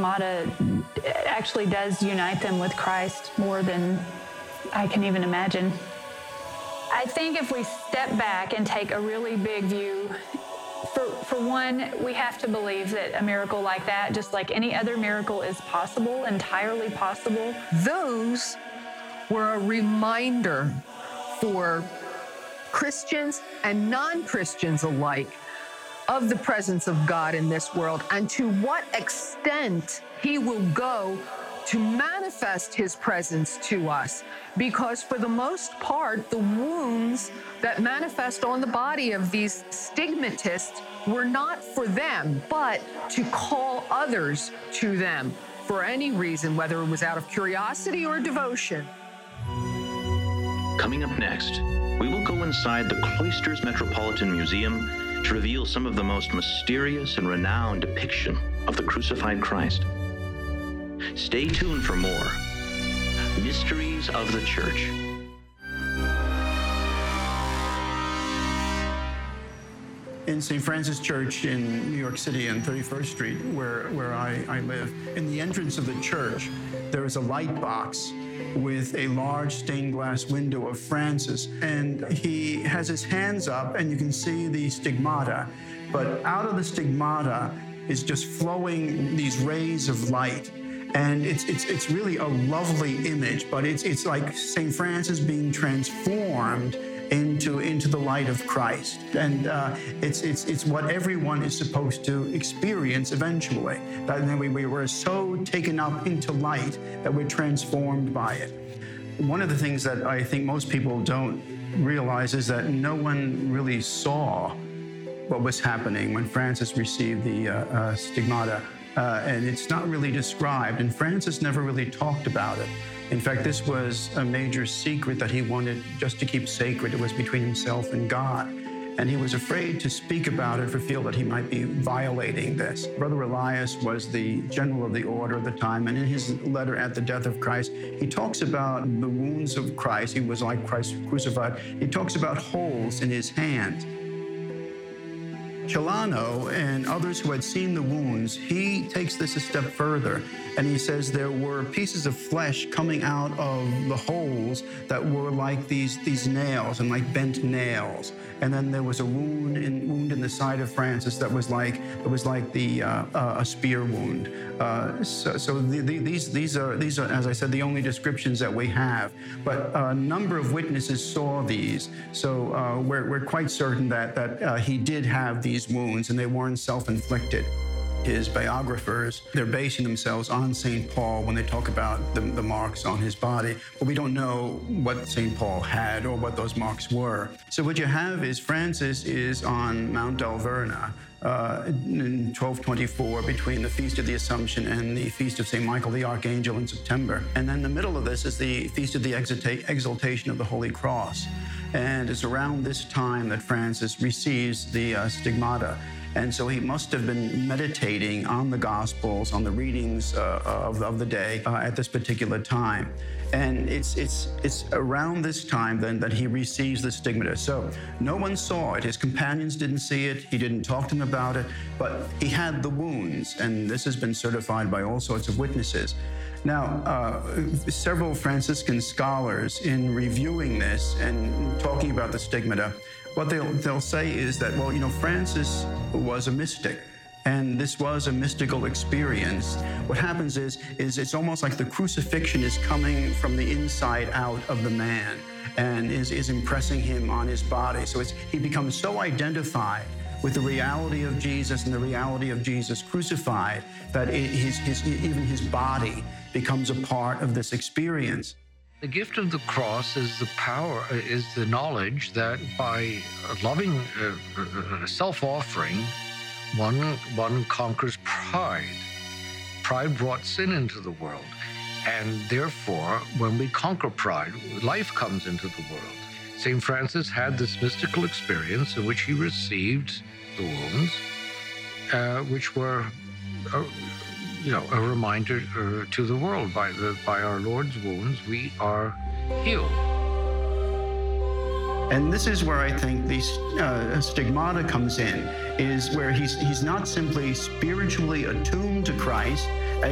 stigmata actually does unite them with Christ more than I can even imagine. I think if we step back and take a really big view, for one, we have to believe that a miracle like that, just like any other miracle, is possible, entirely possible. Those were a reminder for Christians and non-Christians alike of the presence of God in this world and to what extent he will go to manifest his presence to us. Because for the most part, the wounds that manifest on the body of these stigmatists were not for them, but to call others to them for any reason, whether it was out of curiosity or devotion. Coming up next, we will go inside the Cloisters Metropolitan Museum to reveal some of the most mysterious and renowned depiction of the crucified Christ. Stay tuned for more Mysteries of the Church. In St. Francis Church in New York City on 31st Street, where I live, in the entrance of the church, there is a light box with a large stained glass window of Francis. And he has his hands up, and you can see the stigmata. But out of the stigmata is just flowing these rays of light. And it's really a lovely image, but it's like St. Francis being transformed into the light of Christ. And it's what everyone is supposed to experience eventually. That we were so taken up into light that we're transformed by it. One of the things that I think most people don't realize is that no one really saw what was happening when Francis received the stigmata. And it's not really described, and Francis never really talked about it. In fact, this was a major secret that he wanted just to keep sacred. It was between himself and God. And he was afraid to speak about it for fear that he might be violating this. Brother Elias was the general of the order at the time, and in his letter at the death of Christ, he talks about the wounds of Christ. He was like Christ crucified. He talks about holes in his hands. Celano and others who had seen the wounds, he takes this a step further, and he says there were pieces of flesh coming out of the holes that were like these nails and like bent nails. And then there was a wound in the side of Francis that was like a spear wound. So these are, as I said, the only descriptions that we have. But a number of witnesses saw these, so we're quite certain that he did have these wounds, and they weren't self-inflicted. His biographers, they're basing themselves on St. Paul when they talk about the marks on his body, but we don't know what St. Paul had or what those marks were. So what you have is Francis is on Mount Alverna in 1224 between the Feast of the Assumption and the Feast of St. Michael the Archangel in September. And then in the middle of this is the Feast of the Exaltation of the Holy Cross. And it's around this time that Francis receives the stigmata. And so he must have been meditating on the Gospels, on the readings of the day at this particular time. And it's around this time then that he receives the stigmata. So no one saw it. His companions didn't see it. He didn't talk to them about it. But he had the wounds, and this has been certified by all sorts of witnesses. Now, several Franciscan scholars, in reviewing this and talking about the stigmata, what they'll say is that, well, Francis was a mystic, and this was a mystical experience. What happens is it's almost like the crucifixion is coming from the inside out of the man and is impressing him on his body. So he becomes so identified with the reality of Jesus and the reality of Jesus crucified that even his body becomes a part of this experience. The gift of the cross is the power, is the knowledge that by loving, self-offering, one conquers pride. Pride brought sin into the world. And therefore, when we conquer pride, life comes into the world. St. Francis had this mystical experience in which he received the wounds, which were a reminder to the world. By our Lord's wounds, we are healed. And this is where I think the stigmata comes in, is where he's not simply spiritually attuned to Christ,